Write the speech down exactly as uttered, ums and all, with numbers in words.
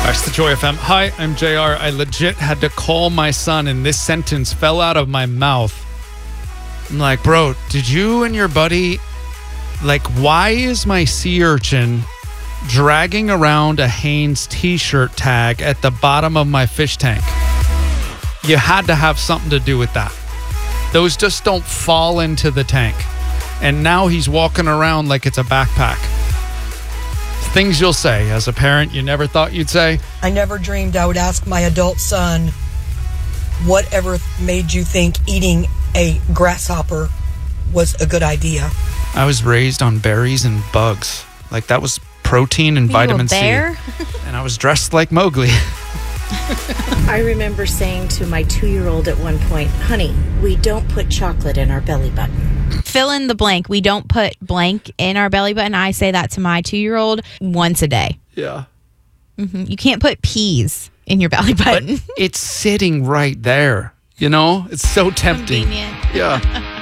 That's the Joy F M. Hi, I'm J R. I legit had to call my son and this sentence fell out of my mouth. I'm like, bro, did you and your buddy, like, why is my sea urchin dragging around a Hanes t-shirt tag at the bottom of my fish tank? You had to have something to do with that. Those just don't fall into the tank. And now he's walking around like it's a backpack. Things you'll say as a parent you never thought you'd say. I never dreamed I would ask my adult son, whatever made you think eating a grasshopper was a good idea? I was raised on berries and bugs. Like, that was protein and Are vitamin you a bear? C. And I was dressed like Mowgli. I remember saying to my two-year-old at one point, honey, we don't put chocolate in our belly button. Fill in the blank. We don't put blank in our belly button. I say that to my two-year-old once a day. Yeah. Mm-hmm. You can't put peas in your belly But button. it's sitting right there. You know? It's so tempting. Convenient. Yeah.